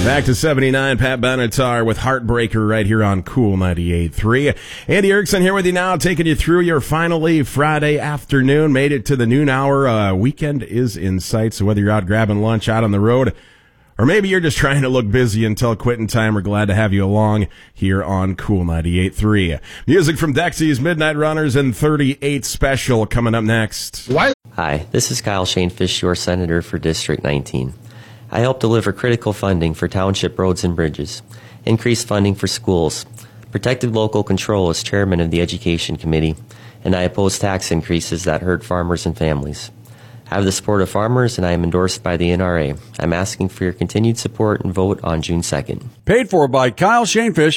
Back to 79, Pat Benatar with Heartbreaker right here on Cool 98.3. Andy Erickson here with you now, taking you through your finally Friday afternoon. Made it to the noon hour. Weekend is in sight, so whether you're out grabbing lunch out on the road, or maybe you're just trying to look busy until quitting time, we're glad to have you along here on Cool 98.3. Music from Dexy's Midnight Runners and 38 Special coming up next. Hi, this is Kyle Shanefish, your Senator for District 19. I help deliver critical funding for township roads and bridges, increased funding for schools, protected local control as chairman of the Education Committee, and I oppose tax increases that hurt farmers and families. I have the support of farmers, and I am endorsed by the NRA. I'm asking for your continued support and vote on June 2nd. Paid for by Kyle Shanefish.